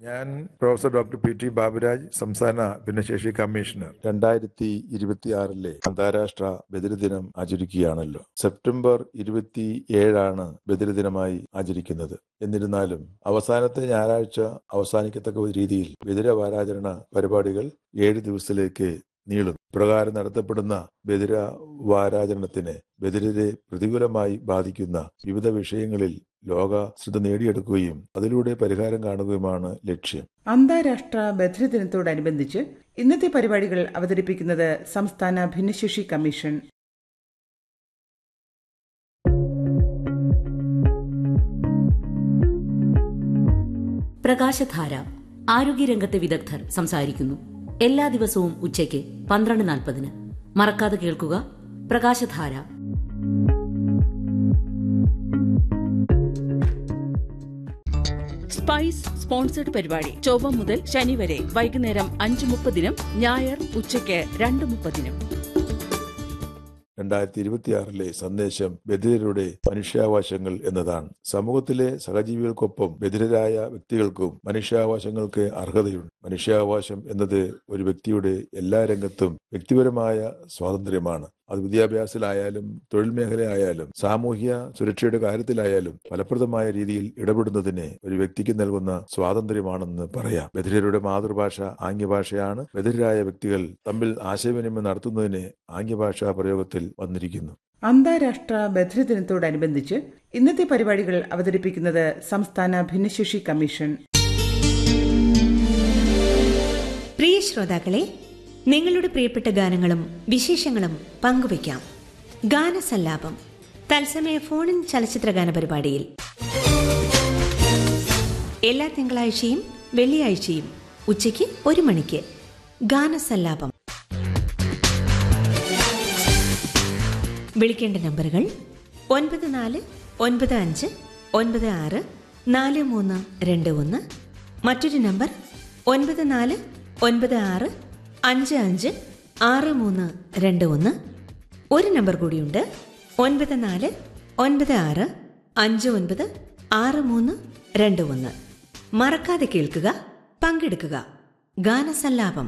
ഞാൻ professor doctor PT. Baburaj, സംസ്ഥാന ഭിന്നശേഷി കമ്മീഷണർ. 2026 അന്താരാഷ്ട്ര ബധിരദിനം ആചരിക്കുകയാണല്ലോ. സെപ്റ്റംബർ 27 ബധിരദിനമായി ആചരിക്കുന്നത്. എന്നിരുന്നാലും അവസാനത്തെ ഞായറാഴ്ച അവസാനിക്കത്തക്ക രീതിയിൽ ബധിര വാരാചരണ പരിപാടികൾ 7 ദിവസത്തിലേക്ക് നീളും. പ്രകാരം നടത്തപ്പെടുന്ന ബധിര വാരാചരണത്തിന് ബധിരരെ പ്രതികൂലമായി ബാധിക്കുന്ന വിവിധ വിഷയങ്ങളിൽ ലോക ശ്രദ്ധ നേടിയെടുക്കുകയും അതിലൂടെ പരിഹാരം കാണുകയുമാണ് ലക്ഷ്യം. അന്താരാഷ്ട്ര ബധിരദിനത്തോടനുബന്ധിച്ച് ഇന്നത്തെ പരിപാടികൾ അവതരിപ്പിക്കുന്നത് സംസ്ഥാന ഭിന്നശേഷി കമ്മീഷൻ. പ്രകാശധാര ആരോഗ്യരംഗത്തെ വിദഗ്ധർ സംസാരിക്കുന്നു. എല്ലാ ദിവസവും ഉച്ചയ്ക്ക് 12:40. മറക്കാതെ കേൾക്കുക പ്രകാശധാര. സ്പൈസ് സ്പോൺസർഡ് പരിപാടി ചൊവ്വ മുതൽ ശനി വരെ വൈകുന്നേരം 5:30, ഞായർ ഉച്ചയ്ക്ക് 2:30. 2026 സന്ദേശം ബധിരരുടെ മനുഷ്യാവകാശങ്ങൾ എന്നതാണ്. സമൂഹത്തിലെ സഹജീവികൾക്കൊപ്പം ബധിരരായ വ്യക്തികൾക്കും മനുഷ്യാവകാശങ്ങൾക്ക് അർഹതയുണ്ട്. മനുഷ്യാവകാശം എന്നത് ഒരു വ്യക്തിയുടെ എല്ലാ രംഗത്തും വ്യക്തിപരമായ സ്വാതന്ത്ര്യമാണ്. അത് വിദ്യാഭ്യാസത്തിലായാലും തൊഴിൽ മേഖലയായാലും സാമൂഹ്യ സുരക്ഷയുടെ കാര്യത്തിലായാലും ഫലപ്രദമായ രീതിയിൽ ഇടപെടുന്നതിന് ഒരു വ്യക്തിക്ക് നൽകുന്ന സ്വാതന്ത്ര്യമാണെന്ന് പറയാം. ബധിരരുടെ മാതൃഭാഷ ആംഗ്യഭാഷയാണ്. ബധിരരായ വ്യക്തികൾ തമ്മിൽ ആശയവിനിമയം നടത്തുന്നതിന് ആംഗ്യഭാഷാ പ്രയോഗത്തിൽ വന്നിരിക്കുന്നു. അന്താരാഷ്ട്ര ബധിരദിനത്തോടനുബന്ധിച്ച് ഇന്നത്തെ പരിപാടികൾ അവതരിപ്പിക്കുന്നത് സംസ്ഥാന ഭിന്നശേഷി കമ്മീഷൻ. പ്രിയ ശ്രോതാക്കളെ, നിങ്ങളുടെ പ്രിയപ്പെട്ട ഗാനങ്ങളും വിശേഷങ്ങളും പങ്കുവയ്ക്കാം. ഗാനസല്ലാപം തത്സമയ ഫോണിൻ ചലച്ചിത്രഗാന പരിപാടിയിൽ എല്ലാ തിങ്കളാഴ്ചയും വെള്ളിയാഴ്ചയും ഉച്ചയ്ക്ക് 1 മണിക്ക് ഗാനസല്ലാപം. വിളിക്കേണ്ട നമ്പറുകൾ 9495964321, മറ്റൊരു നമ്പർ 9495566321. ഒരു നമ്പർ കൂടിയുണ്ട്, 9496596321. മറക്കാതെ കേൾക്കുക, പങ്കെടുക്കുക. ഗാനസല്ലാപം.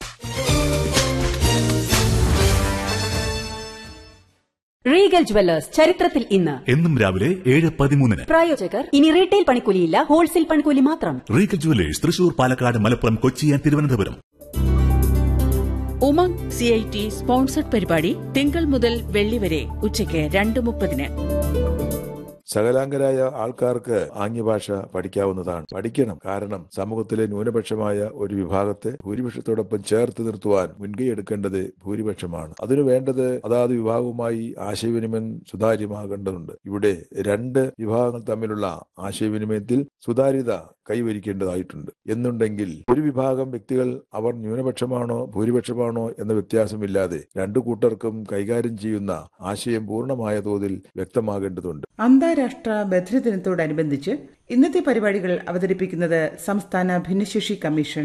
റീഗൽ ജുവല്ലേഴ്സ് ചരിത്രത്തിൽ ഇന്ന്. എന്നും രാവിലെ 7:13. പ്രായോജകർ ഇനി റീറ്റെയിൽ പണിക്കൂലിയില്ല, ഹോൾസെയിൽ പണിക്കൂലി മാത്രം. Regal jewellers Thrissur, Palakkad, Malappuram, Kochi and Thiruvananthapuram. Umang CIT sponsored പരിപാടി തിങ്കൾ മുതൽ വെള്ളി വരെ ഉച്ചയ്ക്ക് 2:30. സകലാംഗരായ ആൾക്കാർക്ക് ആംഗ്യഭാഷ പഠിക്കാവുന്നതാണ്. പഠിക്കണം. കാരണം സമൂഹത്തിലെ ന്യൂനപക്ഷമായ ഒരു വിഭാഗത്തെ ഭൂരിപക്ഷത്തോടൊപ്പം ചേർത്ത് നിർത്തുവാൻ മുൻകൈ എടുക്കേണ്ടത് ഭൂരിപക്ഷമാണ്. അതിനു വേണ്ടത് അതാത് വിഭാഗവുമായി ആശയവിനിമയം സുതാര്യമാകേണ്ടതുണ്ട്. ഇവിടെ 2 വിഭാഗങ്ങൾ തമ്മിലുള്ള ആശയവിനിമയത്തിൽ സുതാര്യത കൈവരിക്കേണ്ടതായിട്ടുണ്ട്. എന്നുണ്ടെങ്കിൽ ഒരു വിഭാഗം വ്യക്തികൾ അവർ ന്യൂനപക്ഷമാണോ ഭൂരിപക്ഷമാണോ എന്ന വ്യത്യാസമില്ലാതെ 2 കൂട്ടർക്കും കൈകാര്യം ചെയ്യുന്ന ആശയം പൂർണ്ണമായ തോതിൽ വ്യക്തമാകേണ്ടതുണ്ട്. അന്താരാഷ്ട്ര ബധിരദിനത്തോടനുബന്ധിച്ച് ഇന്നത്തെ പരിപാടികൾ അവതരിപ്പിക്കുന്നത് സംസ്ഥാന ഭിന്നശേഷി കമ്മീഷൻ.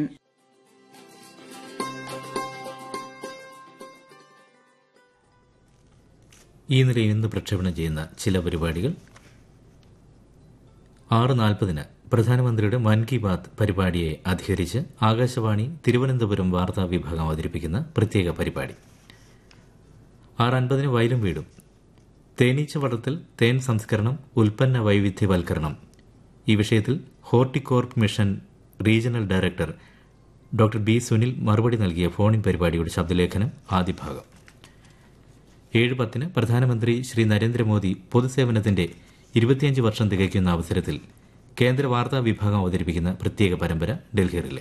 ഈ നിലയിൽ ഇന്ന് പ്രക്ഷേപണം ചെയ്യുന്ന ചില പരിപാടികൾ: 6:40 പ്രധാനമന്ത്രിയുടെ മൻ കി ബാത്ത് പരിപാടിയെ അധികരിച്ച് ആകാശവാണി തിരുവനന്തപുരം വാർത്താ വിഭാഗം അവതരിപ്പിക്കുന്ന പ്രത്യേക പരിപാടി. 6:50 വയലും വീടും. തേനീച്ച വളർത്തൽ, തേൻ സംസ്കരണം, ഉൽപ്പന്ന വൈവിധ്യവൽക്കരണം, ഈ വിഷയത്തിൽ Horticorp mission regional director doctor B Sunil മറുപടി നൽകിയ ഫോണിൻ പരിപാടിയുടെ ശബ്ദലേഖനം ആദ്യ ഭാഗം. 7:10 പ്രധാനമന്ത്രി ശ്രീ നരേന്ദ്രമോദി പൊതുസേവനത്തിന്റെ 25 വർഷം തികയ്ക്കുന്ന അവസരത്തിൽ കേന്ദ്ര വാർത്താ വിഭാഗം അവതരിപ്പിക്കുന്ന പ്രത്യേക പരമ്പര ഡൽഹി റിലേ.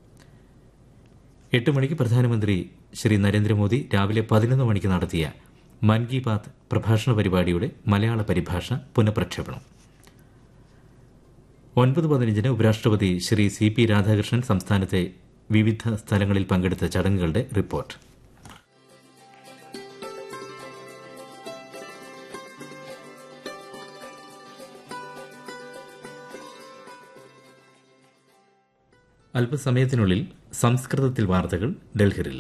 8 മണിക്ക് പ്രധാനമന്ത്രി ശ്രീ നരേന്ദ്രമോദി രാവിലെ 11 മണിക്ക് നടത്തിയ മൻ കി ബാത്ത് പ്രഭാഷണ പരിപാടിയുടെ മലയാള പരിഭാഷ പുനഃപ്രക്ഷേപണം. 9:15 ഉപരാഷ്ട്രപതി ശ്രീ CP രാധാകൃഷ്ണൻ സംസ്ഥാനത്തെ വിവിധ സ്ഥലങ്ങളിൽ പങ്കെടുത്ത ചടങ്ങുകളുടെ റിപ്പോർട്ട്. അല്പസമയത്തിനുള്ളിൽ സംസ്കൃതത്തിൽ വാർത്തകൾ ഡൽഹി റിലേ.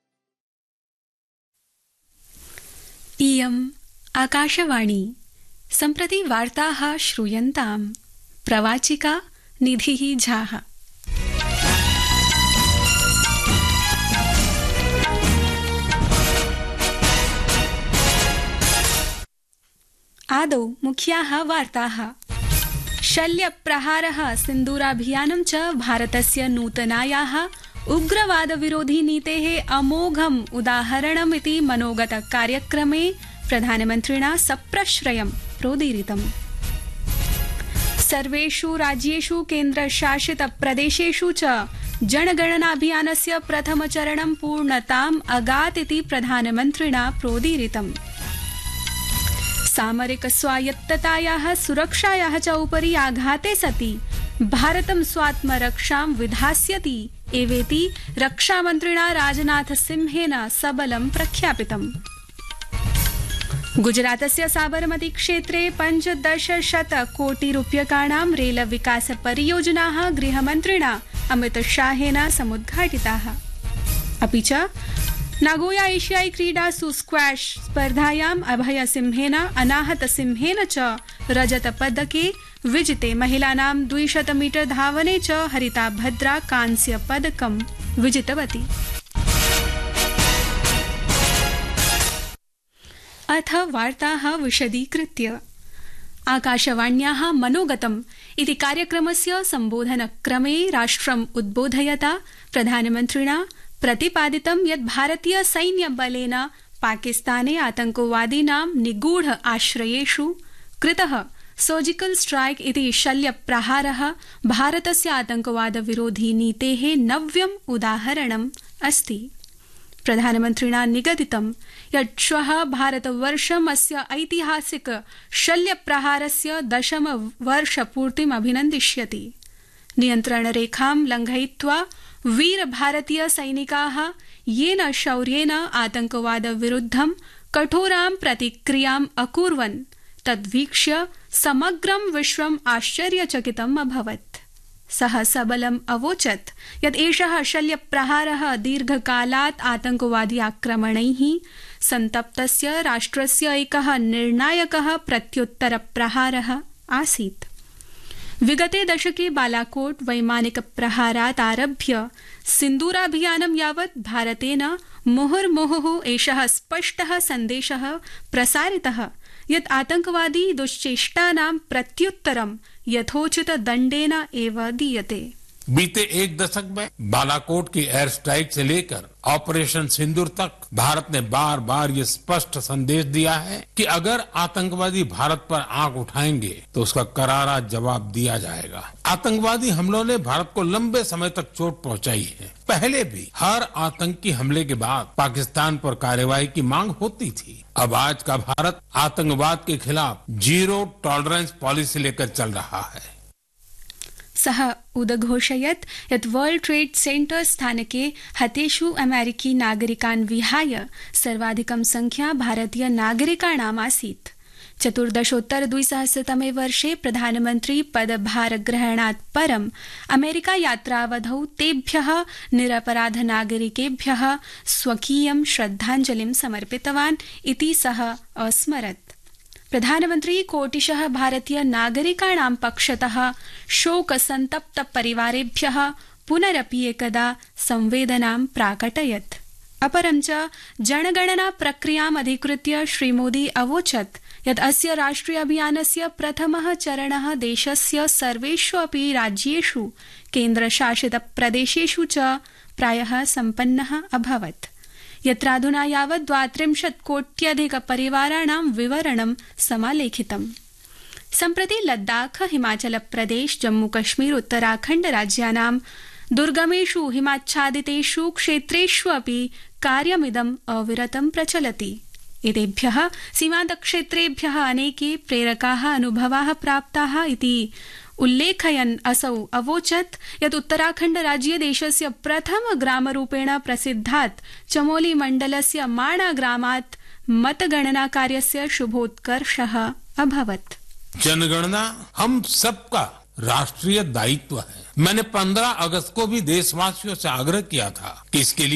इयम् आकाशवाणी सम्प्रति वार्ताः श्रूयन्ताम् प्रवाचिका निधिः झाः। आदौ मुख्याः वार्ताः। शल्यप्रहारः सिन्दूराभियानं च भारतस्य नूतनायाः उग्रवादविरोधी नीतेः अमोघम् उदाहरणमिति मनोगत कार्यक्रमे प्रधानमन्त्रिणा सप्रश्रयं प्रोदीरितम्। सर्वेषु राज्येषु केन्द्रशासितप्रदेशेषु च जनगणनाभियानस्य प्रथमचरणं पूर्णताम् अगात् इति प्रधानमन्त्रिणा प्रोदीरितम्। सामरिक स्वायत्ततायाः सुरक्षायाः च उपरि आघाते सति भारतं स्वात्मरक्षां विधास्यति एवेति रक्षामन्त्रिणा राजनाथ सिंहेन सबलं प्रख्यापितम्। गुजरातस्य साबरमती क्षेत्रे 1500 कोटिरूप्यकाणां रेल विकास परियोजनाः गृहमन्त्रिणा अमित शाहेन समुद्घाटिताः। अपि च नागोया एशियाई क्रीडासु स्क्वैश स्पर्धायाम् अभयसिंहेन अनाहतसिंहेन च रजतपदके विजिते महिलानां 200 मीटर धावने च हरिता भद्रा कांस्य पदकं विजितवती। अथ वार्ताः विशदीकृत्य। आकाशवाण्याः मनोगतम् इति कार्यक्रमस्य सम्बोधनक्रमे राष्ट्रम् उद्बोधयता प्रधानमन्त्रिणा प्रतिपादितं यत् भारतीय सैन्यबलेन पाकिस्ताने आतंकवादीनां निगूढ आश्रयेषु कृतः सर्जिकल स्ट्राइक इति शल्यप्रहारः भारतस्य आतंकवादविरोधी नीतेः नव्यम् उदाहरणम् अस्ति। प्रधानमन्त्रिणा निगदितं यत् श्वः भारतवर्षम् अस्य ऐतिहासिक शल्यप्रहारस्य 10 वर्षपूर्तिम् अभिनन्दिष्यति। नियन्त्रणरेखां लङ्घयित्वा वीर भारतीय सैनिकाः येन शौर्येण आतंकवादविरुद्धं कठोरां प्रतिक्रियाम् अकुर्वन् तद्वीक्ष्य समग्रं विश्वम् आश्चर्यचकितम् अभवत्। सः सबलम् अवोचत् यत् एषः शल्यप्रहारः दीर्घकालात् आतंकवादी आक्रमणैः सन्तप्तस्य राष्ट्रस्य एकः निर्णायकः प्रत्युत्तरप्रहारः आसीत्। विगते दशके बालाकोट वैमानिक प्रहारात् आरभ्य सिन्दूराभियानं यावत् भारतेन मुहुर्मुहुः एषः स्पष्टः सन्देशः प्रसारितः यत् आतंकवादी दुश्चेष्टानां प्रत्युत्तरं यथोचित दण्डेन एव दीयते। बीते एक दशक में बालाकोट की एयर स्ट्राइक से लेकर ऑपरेशन सिंदूर तक भारत ने बार बार ये स्पष्ट संदेश दिया है कि अगर आतंकवादी भारत पर आंख उठाएंगे तो उसका करारा जवाब दिया जाएगा। आतंकवादी हमलों ने भारत को लंबे समय तक चोट पहुंचाई है। पहले भी हर आतंकी हमले के बाद पाकिस्तान पर कार्रवाई की मांग होती थी। अब आज का भारत आतंकवाद के खिलाफ जीरो टॉलरेंस पॉलिसी लेकर चल रहा है। सः उदघोषयत् यत् वर्ल्ड ट्रेड सेंटर स्थानके हतेषु अमेरिकी नागरिकान् विहाय सर्वाधिकं संख्या भारतीय नागरिकाणाम् आसीत्। 14-2000 वर्षे प्रधानमन्त्री पदभारग्रहणात् परम् अमेरिका यात्रावधौ तेभ्यः निरपराध नागरिकेभ्यः स्वकीयं श्रद्धाञ्जलिं समर्पितवान् इति सः अस्मरत्। प्रधानमन्त्री कोटिशः भारतीय नागरिकाणां पक्षतः शोकसन्तप्त परिवारेभ्यः पुनरपि एकदा संवेदनां प्राकटयत्। अपरं च जनगणना प्रक्रियाम् अधिकृत्य श्रीमोदी अवोचत् यत् अस्य राष्ट्रिय अभियानस्य प्रथमः चरणः देशस्य सर्वेषु अपि राज्येषु केन्द्रशासित प्रदेशेषु च प्रायः सम्पन्नः अभवत्, यत्राधुना यावत् 32 कोट्यधिक परिवाराणां विवरणं समालेखितम्। सम्प्रति लद्दाख, हिमाचल प्रदेश, जम्मू कश्मीर, उत्तराखण्ड राज्यानां दुर्गमेषु हिमाच्छादितेषु क्षेत्रेषु अपि कार्यमिदम् अविरतं प्रचलति। एतेभ्यः सीमान्तक्षेत्रेभ्यः अनेके प्रेरकाः अनुभवाः प्राप्ताः इति उल्लेखयन् असौ अवोचत् यत् उत्तराखण्ड राज्ये देशस्य प्रथम ग्रामरूपेण प्रसिद्धात् चमोली मण्डलस्य माणा ग्रामात् मतगणना कार्यस्य शुभोत्कर्षः अभवत्। जनगणना हम सबका राष्ट्रीय दायित्व है। मैंने 15 अगस्त को भी देशवासियों से आग्रह किया था कि इसके लिए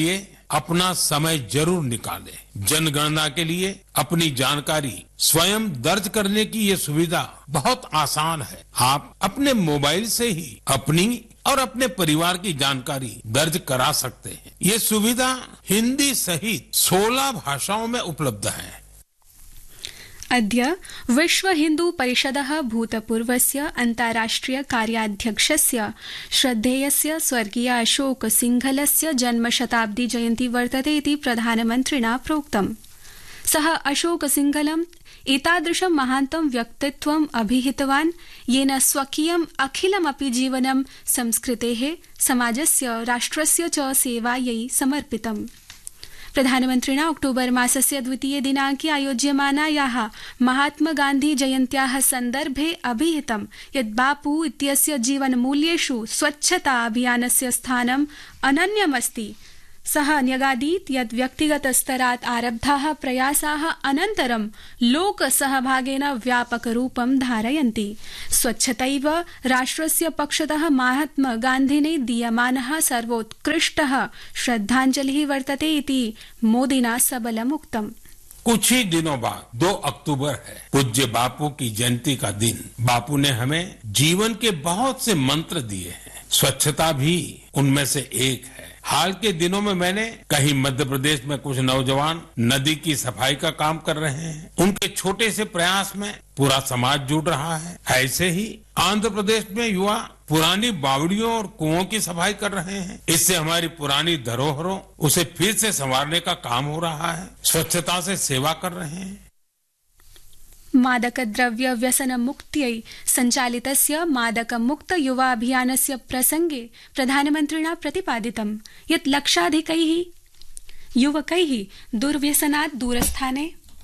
अपना समय जरूर निकालें। जनगणना के लिए अपनी जानकारी स्वयं दर्ज करने की ये सुविधा बहुत आसान है। आप अपने मोबाइल से ही अपनी और अपने परिवार की जानकारी दर्ज करा सकते हैं। ये सुविधा हिंदी सहित 16 भाषाओं में उपलब्ध है। अद्य विश्व हिन्दू परिषदः भूतपूर्वस्य अन्ताराष्ट्रिय कार्याध्यक्षस्य श्रद्धेयस्य स्वर्गीय अशोक सिंघलस्य जन्मशताब्दी जयन्ती वर्तते इति प्रधानमन्त्रिणा प्रोक्तम्। सः अशोक सिंघलम् एतादृशं महान्तं व्यक्तित्वम् अभिहितवान् येन स्वकीयम् अखिलमपि जीवनं संस्कृतेः, समाजस्य, राष्ट्रस्य च सेवायै समर्पितम्। प्रधानमन्त्रिणा अक्टोबर मासस्य 2 दिनाङ्के आयोज्यमानायाः महात्मा गान्धी जयन्त्याः सन्दर्भे अभिहितं यत् बापू इत्यस्य जीवनमूल्येषु स्वच्छता अभियानस्य स्थानम् अनन्यमस्ति। सः न्यगादीत् यत् व्यक्तिगतस्तरात् आरब्धाः प्रयासाः अनन्तरं लोकसहभागेन व्यापकरूपं धारयन्ति। स्वच्छतैव राष्ट्रस्य पक्षतः महात्मा गान्धिने दीयमानः सर्वोत्कृष्टः श्रद्धाञ्जलिः वर्तते इति मोदिना सबलम् उक्तम्। कुछ ही दिनों बाद 2 अक्टूबर है, पूज्य बापू की जयंती का दिन। बापू ने हमें जीवन के बहुत से मंत्र दिए हैं, स्वच्छता भी उनमें से एक है। हाल के दिनों में मैंने कहीं मध्य प्रदेश में कुछ नौजवान नदी की सफाई का काम कर रहे हैं। उनके छोटे से प्रयास में पूरा समाज जुड़ रहा है। ऐसे ही आंध्र प्रदेश में युवा पुरानी बावड़ियों और कुओं की सफाई कर रहे हैं। इससे हमारी पुरानी धरोहरों उसे फिर से संवारने का काम हो रहा है। स्वच्छता से सेवा कर रहे हैं। मादकद्रव्य व्यसनमुक्त्यै सञ्चालितस्य मादकमुक्त युवा अभियानस्य प्रसंगे प्रधानमन्त्रिणा प्रतिपादितं यत् लक्षाधिकैः युवकैः दुर्व्यसनात् दूरस्थाने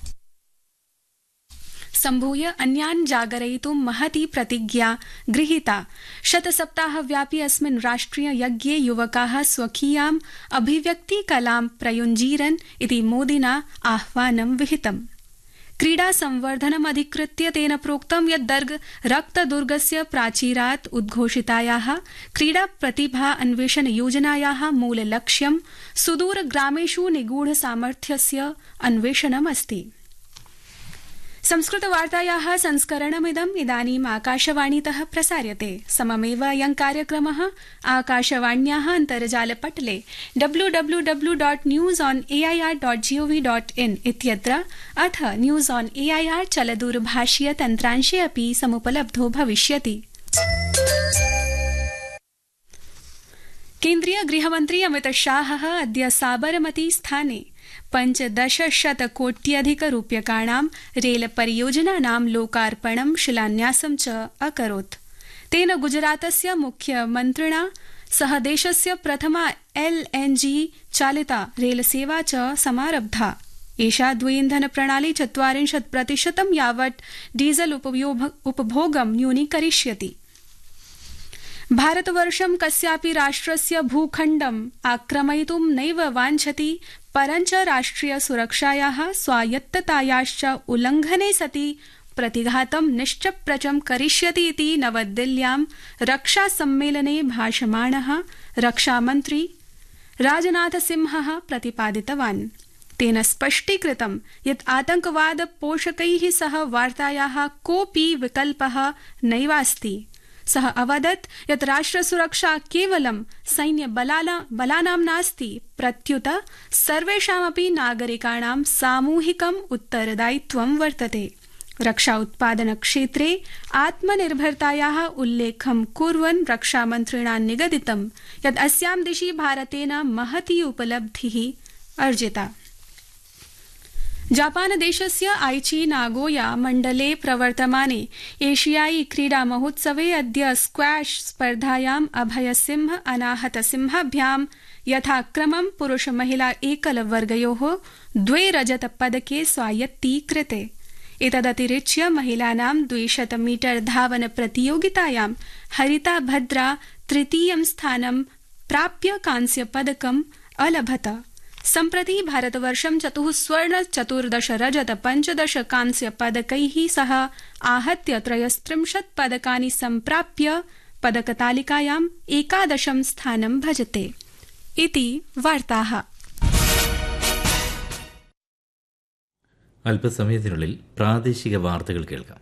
सम्भूय अन्यान् जागरयितुं महती प्रतिज्ञा गृहीता। शतसप्ताहव्यापी अस्मिन् राष्ट्रिय यज्ञे युवकाः स्वकीयाम् अभिव्यक्तिकलां प्रयुञ्जीरन् इति मोदिना आह्वानं विहितम्। क्रीडा संवर्धनमधिकृत्य तेन प्रोक्तं यत् रक्तदुर्गस्य प्राचीरात् उद्घोषितायाः क्रीडा प्रतिभा अन्वेषण योजनायाः मूललक्ष्यं सुदूरग्रामेषु निगूढसामर्थ्यस्य अन्वेषणमस्ति। संस्कृतवार्तायाः संस्करणमिदम् इदानीम् आकाशवाणीतः प्रसार्यते। सममेव अयं कार्यक्रमः आकाशवाण्याः अन्तर्जालपटले www.newsonair.gov.in इत्यत्र अथ न्यूज ऑन एआईआर चलदूरभाषीय तन्त्रांशे अपि समुपलब्धो भविष्यति। केन्द्रीय गृहमन्त्री अमित शाहः अद्य साबरमती स्थाने 15,000,कोट्यधिकरूप्यकाणां रेलपरियोजनानां लोकार्पणं शिलान्यासं च अकरोत्। तेन गुजरातस्य मुख्यमन्त्रिणा सह देशस्य प्रथमा LNG चालिता रेलसेवा च समारब्धा। एषा द्वि-इन्धन प्रणाली 40% यावत् डीजल उपभोगं न्यूनीकरिष्यति। भारतवर्षं कस्यापि राष्ट्रस्य भूखण्डम् आक्रमयितुं नैव वाञ्छति, परञ्च राष्ट्रिय सुरक्षायाः स्वायत्ततायाश्च उल्लङ्घने सति प्रतिघातं निश्चप्रचं करिष्यति इति नवदिल्ल्यां रक्षासम्मेलने भाषमाणः रक्षामन्त्री राजनाथसिंहः प्रतिपादितवान्। तेन स्पष्टीकृतं यत् आतंकवाद पोषकैः सह वार्तायाः कोऽपि विकल्पः नैवास्ति। सः अवदत् यत् राष्ट्रसुरक्षा केवलं सैन्यबलानां नास्ति, प्रत्युत सर्वेषामपि नागरिकाणां सामूहिकम् उत्तरदायित्वं वर्तते। रक्षा उत्पादनक्षेत्रे आत्मनिर्भरतायाः उल्लेखं कुर्वन् रक्षामन्त्रिणा निगदितं यत् अस्यां दिशि भारतेन महती उपलब्धिः अर्जिता। जापानदेशस्य आइची नागोया मण्डले प्रवर्तमाने एशियाई क्रीडा महोत्सवे अद्य स्क्वैश स्पर्धायाम् अभयसिंह अनाहतसिंहाभ्यां यथाक्रमं पुरुष महिला एकलवर्गयोः 2 रजतपदके स्वायत्तीकृते। एतदतिरिच्य महिलानां 200 मीटर धावन प्रतियोगितायां हरिता भद्रा तृतीयं स्थानं प्राप्य कांस्यपदकम् अलभत। सम्प्रति भारतवर्षं 4 स्वर्ण 14 रजत 15 कांस्य पदकैः सह आहत्य 33 पदकानि सम्प्राप्य पदकतालिकायां 11 स्थानं भजते। इति वार्ताः। അല്പസമയത്തിനുള്ളിൽ പ്രാദേശിക വാർത്തകൾ കേൾക്കാം.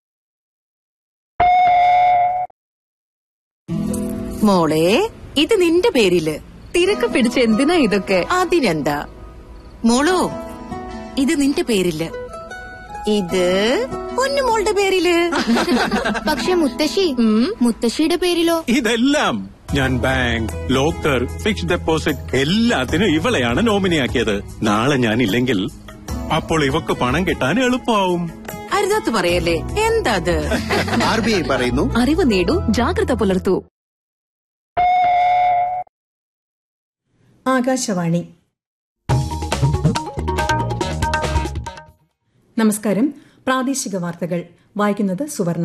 മോളെ, ഇത് നിന്റെ പേരില്. തിരക്ക് പിടിച്ച് എന്തിനാ ഇതൊക്കെ? അതിനെന്താ മോളോ, ഇത് നിന്റെ പേരില്. ഇത് പൊന്നുമോളുടെ പേരില്. പക്ഷെ മുത്തശ്ശിയുടെ പേരിലോ? ഇതെല്ലാം ഞാൻ ബാങ്ക്, ലോക്കർ, ഫിക്സ്ഡ് ഡെപ്പോസിറ്റ് എല്ലാത്തിനും ഇവളെയാണ് നോമിനിയാക്കിയത്. നാളെ ഞാൻ ഇല്ലെങ്കിൽ അപ്പോൾ ഇവക്ക് പണം കിട്ടാൻ എളുപ്പമാവും. അരുതാത്ത് പറയല്ലേ. എന്താ അത്? RBI പറയുന്നു, അറിവ് നേടൂ, ജാഗ്രത പുലർത്തൂ. ആകാശവാണി. നമസ്കാരം. പ്രാദേശിക വാർത്തകൾ വായിക്കുന്നത് സുവർണ.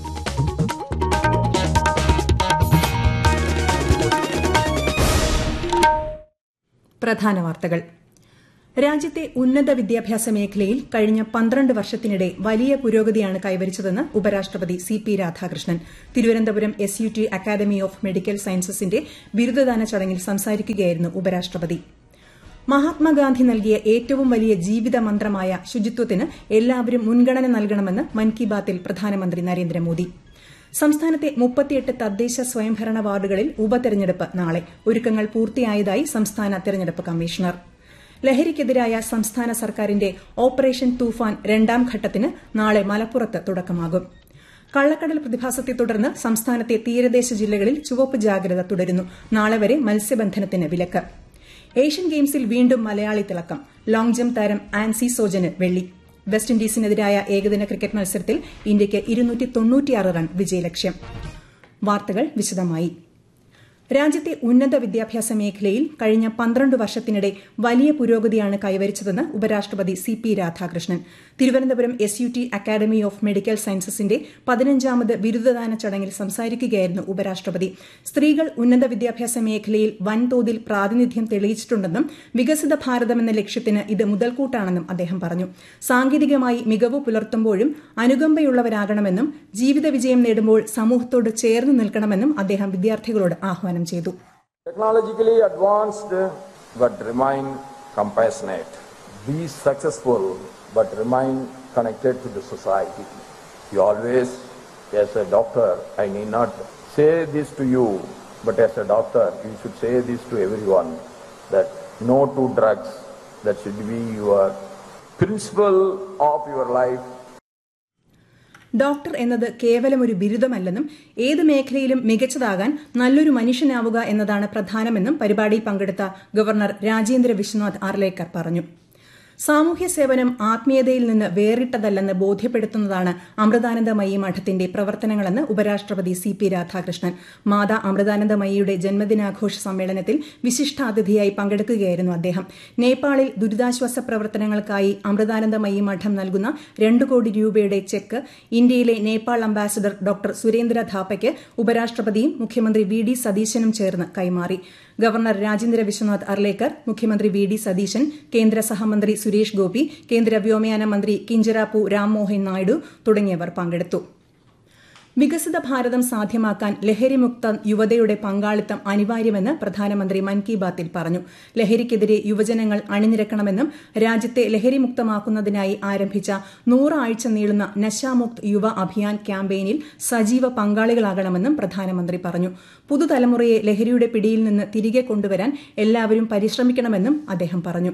പ്രധാന വാർത്തകൾ. രാജ്യത്തെ ഉന്നത വിദ്യാഭ്യാസ മേഖലയിൽ കഴിഞ്ഞ 12 വർഷത്തിനിടെ വലിയ പുരോഗതിയാണ് കൈവരിച്ചതെന്ന് ഉപരാഷ്ട്രപതി CP Radhakrishnan. Thiruvananthapuram SUT academy of medical സയൻസസിന്റെ ബിരുദദാന ചടങ്ങിൽ സംസാരിക്കുകയായിരുന്നു ഉപരാഷ്ട്രപതി. മഹാത്മാഗാന്ധി നൽകിയ ഏറ്റവും വലിയ ജീവിത മന്ത്രമായ ശുചിത്വത്തിന് എല്ലാവരും മുൻഗണന നൽകണമെന്ന് മൻ കി ബാത്തിൽ പ്രധാനമന്ത്രി നരേന്ദ്രമോദി. സംസ്ഥാനത്തെ 38 തദ്ദേശ സ്വയംഭരണ വാർഡുകളിൽ ഉപതെരഞ്ഞെടുപ്പ് നാളെ. ഒരുക്കങ്ങൾ പൂർത്തിയായതായി സംസ്ഥാന തെരഞ്ഞെടുപ്പ് കമ്മീഷണർ. ലഹരിക്കെതിരായ സംസ്ഥാന സർക്കാരിന്റെ ഓപ്പറേഷൻ തൂഫാൻ 2ാം ഘട്ടത്തിന് നാളെ മലപ്പുറത്ത് തുടക്കമാകും. കള്ളക്കടൽ പ്രതിഭാസത്തെ തുടർന്ന് സംസ്ഥാനത്തെ തീരദേശ ജില്ലകളിൽ ചുവപ്പ് ജാഗ്രത തുടരുന്നു. നാളെ വരെ മത്സ്യബന്ധനത്തിന് വിലക്ക്. ഏഷ്യൻ ഗെയിംസിൽ വീണ്ടും മലയാളി തിളക്കം. ലോങ് ജംപ് താരം ആൻസി സോജന് വെള്ളി. വെസ്റ്റ് ഇൻഡീസിനെതിരായ ഏകദിന ക്രിക്കറ്റ് മത്സരത്തിൽ ഇന്ത്യയ്ക്ക് 296 റൺ വിജയലക്ഷ്യം. വാർത്തകൾ വിശദമായി. രാജ്യത്തെ ഉന്നത വിദ്യാഭ്യാസ മേഖലയിൽ കഴിഞ്ഞ 12 വർഷത്തിനിടെ വലിയ പുരോഗതിയാണ് കൈവരിച്ചതെന്ന് ഉപരാഷ്ട്രപതി CP Radhakrishnan. Thiruvananthapuram SUT academy of medical സയൻസസിന്റെ 15ാമത് ബിരുദദാന ചടങ്ങിൽ സംസാരിക്കുകയായിരുന്നു ഉപരാഷ്ട്രപതി. സ്ത്രീകൾ ഉന്നത വിദ്യാഭ്യാസ മേഖലയിൽ വൻതോതിൽ പ്രാതിനിധ്യം തെളിയിച്ചിട്ടുണ്ടെന്നും വികസിത ഭാരതം എന്ന ലക്ഷ്യത്തിന് ഇത് മുതൽക്കൂട്ടാണെന്നും അദ്ദേഹം പറഞ്ഞു. സാങ്കേതികമായി മികവ് പുലർത്തുമ്പോഴും അനുകമ്പയുള്ളവരാകണമെന്നും ജീവിത വിജയം നേടുമ്പോൾ സമൂഹത്തോട് ചേർന്ന് നിൽക്കണമെന്നും അദ്ദേഹം വിദ്യാർത്ഥികളോട് ആഹ്വാനം ചെയ്തു. Technologically advanced but remain compassionate. Be successful but remain connected to the society. You always, as a doctor, I need not say this to you, but as a doctor, you should say this to everyone, that no to drugs. That should be your principle of your life. Doctor എന്നത് കേവലം ഒരു ബിരുദമല്ലെന്നും ഏത് മേഖലയിലും മികച്ചതാകാൻ നല്ലൊരു മനുഷ്യനാവുക എന്നതാണ് പ്രധാനമെന്നും പരിപാടിയിൽ പങ്കെടുത്ത governor Rajendra Vishwanath Arlekar പറഞ്ഞു. സാമൂഹ്യ സേവനം ആത്മീയതയിൽ നിന്ന് വേറിട്ടതല്ലെന്ന് ബോധ്യപ്പെടുത്തുന്നതാണ് അമൃതാനന്ദമയി മഠത്തിന്റെ പ്രവർത്തനങ്ങളെന്ന് ഉപരാഷ്ട്രപതി CP രാധാകൃഷ്ണൻ. മാതാ അമൃതാനന്ദമയിയുടെ ജന്മദിനാഘോഷ സമ്മേളനത്തിൽ വിശിഷ്ടാതിഥിയായി പങ്കെടുക്കുകയായിരുന്നു അദ്ദേഹം. നേപ്പാളിൽ ദുരിതാശ്വാസ പ്രവർത്തനങ്ങൾക്കായി അമൃതാനന്ദമയി മഠം നൽകുന്ന 2 കോടി രൂപയുടെ ചെക്ക് ഇന്ത്യയിലെ നേപ്പാൾ അംബാസിഡർ ഡോക്ടർ സുരേന്ദ്ര ധാപ്പയ്ക്ക് ഉപരാഷ്ട്രപതിയും മുഖ്യമന്ത്രി VD സതീശനും ചേർന്ന് കൈമാറി. ഗവർണർ രാജേന്ദ്ര വിശ്വനാഥ് അർലേക്കർ, മുഖ്യമന്ത്രി VD സതീശൻ, കേന്ദ്ര സഹമന്ത്രി സുരേഷ് ഗോപി, കേന്ദ്ര വ്യോമയാന മന്ത്രി കിഞ്ചരാപ്പു രാംമോഹൻ നായിഡു തുടങ്ങിയവർ പങ്കെടുത്തു. വികസിത ഭാരതം സാധ്യമാക്കാൻ ലഹരിമുക്ത യുവതയുടെ പങ്കാളിത്തം അനിവാര്യമെന്ന് പ്രധാനമന്ത്രി മൻ കി ബാത്തിൽ പറഞ്ഞു. ലഹരിക്കെതിരെ യുവജനങ്ങൾ അണിനിരക്കണമെന്നും രാജ്യത്തെ ലഹരിമുക്തമാക്കുന്നതിനായി ആരംഭിച്ച 100 ആഴ്ച നീളുന്ന നശാമുക്ത് യുവ അഭിയാൻ ക്യാമ്പയിനിൽ സജീവ പങ്കാളികളാകണമെന്നും പ്രധാനമന്ത്രി പറഞ്ഞു. പുതുതലമുറയെ ലഹരിയുടെ പിടിയിൽ നിന്ന് തിരികെ കൊണ്ടുവരാൻ എല്ലാവരും പരിശ്രമിക്കണമെന്നും അദ്ദേഹം പറഞ്ഞു.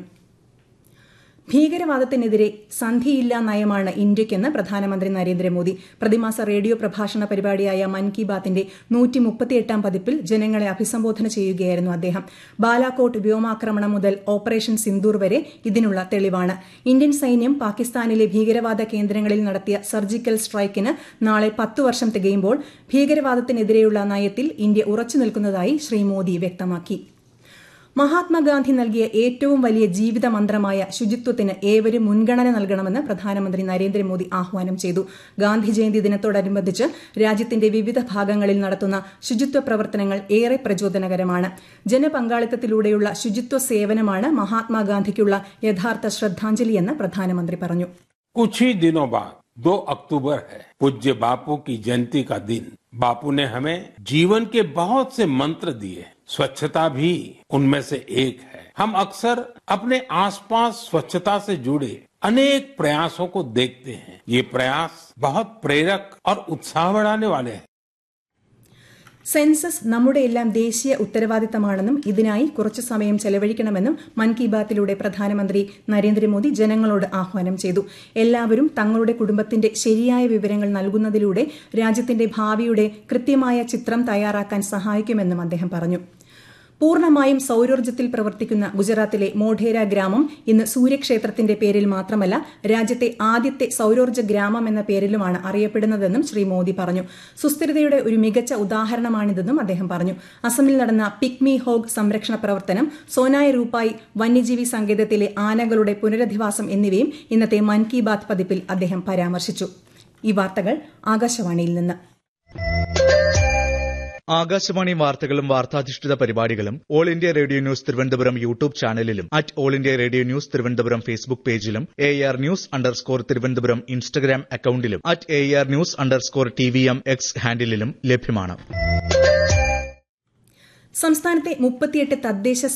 ഭീകരവാദത്തിനെതിരെ സന്ധിയില്ലാ നയമാണ് ഇന്ത്യയ്ക്കെന്ന് പ്രധാനമന്ത്രി നരേന്ദ്രമോദി. പ്രതിമാസ റേഡിയോ പ്രഭാഷണ പരിപാടിയായ മൻ കി ബാത്തിന്റെ 138ാം പതിപ്പിൽ ജനങ്ങളെ അഭിസംബോധന ചെയ്യുകയായിരുന്നു അദ്ദേഹം. ബാലാകോട്ട് വ്യോമാക്രമണം മുതൽ ഓപ്പറേഷൻ സിന്ദൂർ വരെ ഇതിനുള്ള തെളിവാണ്. ഇന്ത്യൻ സൈന്യം പാകിസ്ഥാനിലെ ഭീകരവാദ കേന്ദ്രങ്ങളിൽ നടത്തിയ സർജിക്കൽ സ്ട്രൈക്കിന് നാളെ 10 വർഷം തികയുമ്പോൾ ഭീകരവാദത്തിനെതിരെയുള്ള നയത്തിൽ ഇന്ത്യ ഉറച്ചു നിൽക്കുന്നതായി ശ്രീ മോദി വ്യക്തമാക്കി. മഹാത്മാഗാന്ധി നൽകിയ ഏറ്റവും വലിയ ജീവിത മന്ത്രമായ ശുചിത്വത്തിന് ഏവരും മുൻഗണന നൽകണമെന്ന് പ്രധാനമന്ത്രി നരേന്ദ്രമോദി ആഹ്വാനം ചെയ്തു. ഗാന്ധി ജയന്തി ദിനത്തോടനുബന്ധിച്ച് രാജ്യത്തിന്റെ വിവിധ ഭാഗങ്ങളിൽ നടത്തുന്ന ശുചിത്വ പ്രവർത്തനങ്ങൾ ഏറെ പ്രചോദനകരമാണ്. ജനപങ്കാളിത്തത്തിലൂടെയുള്ള ശുചിത്വ സേവനമാണ് മഹാത്മാഗാന്ധിക്കുള്ള യഥാർത്ഥ ശ്രദ്ധാഞ്ജലിയെന്ന് പ്രധാനമന്ത്രി പറഞ്ഞു. कुछ ही दिनों बाद 2 अक्टूबर है, पूज्य बापू की जयंती का दिन. बापू ने हमें जीवन के बहुत से मंत्र दिए. स्वच्छता भी उनमें से एक है. हम अक्सर अपने आसपास स्वच्छता से जुड़े अनेक प्रयासों को देखते हैं। ये प्रयास बहुत प्रेरक और उत्साह बढ़ाने वाले हैं। സെൻസസ് നമ്മുടെ എല്ലാം ദേശീയ ഉത്തരവാദിത്തമാണെന്നും ഇതിനായി കുറച്ചു സമയം ചെലവഴിക്കണമെന്നും മൻ കി ബാത്തിലൂടെ പ്രധാനമന്ത്രി നരേന്ദ്രമോദി ജനങ്ങളോട് ആഹ്വാനം ചെയ്തു. എല്ലാവരും തങ്ങളുടെ കുടുംബത്തിന്റെ ശരിയായ വിവരങ്ങൾ നൽകുന്നതിലൂടെ രാജ്യത്തിന്റെ ഭാവിയുടെ കൃത്യമായ ചിത്രം തയ്യാറാക്കാൻ സഹായിക്കുമെന്നും അദ്ദേഹം പറഞ്ഞു. പൂർണ്ണമായും സൌരോർജ്ജത്തിൽ പ്രവർത്തിക്കുന്ന ഗുജറാത്തിലെ മോഢേര ഗ്രാമം ഇന്ന് സൂര്യക്ഷേത്രത്തിന്റെ പേരിൽ മാത്രമല്ല രാജ്യത്തെ ആദ്യത്തെ സൌരോർജ്ജ ഗ്രാമം എന്ന പേരിലുമാണ് അറിയപ്പെടുന്നതെന്നും ശ്രീ മോദി പറഞ്ഞു. സുസ്ഥിരതയുടെ ഒരു മികച്ച ഉദാഹരണമാണിതെന്നും അദ്ദേഹം പറഞ്ഞു. അസമിൽ നടന്ന പിക്മി ഹോഗ് സംരക്ഷണ പ്രവർത്തനം, സോനായ് രൂപായ് വന്യജീവി സങ്കേതത്തിലെ ആനകളുടെ പുനരധിവാസം എന്നിവയും ഇന്നത്തെ മൻ കി ബാത്ത് പതിപ്പിൽ അദ്ദേഹം പരാമർശിച്ചു. ഈ വാർത്തകൾ ആകാശവാണിയിൽ നിന്ന്. ആകാശവാണി വാർത്തകളും വാർത്താധിഷ്ഠിത പരിപാടികളും all India radio news Thiruvananthapuram YouTube ചാനലിലും all India radio news Thiruvananthapuram Facebook പേജിലും AR ന്യൂസ് _തിരുവനന്തപുരം ഇൻസ്റ്റഗ്രാം അക്കൌണ്ടിലും AR ന്യൂസ് _TVM X ഹാൻഡിലും ലഭ്യമാണ്. സംസ്ഥാനത്തെ 38 തദ്ദേശ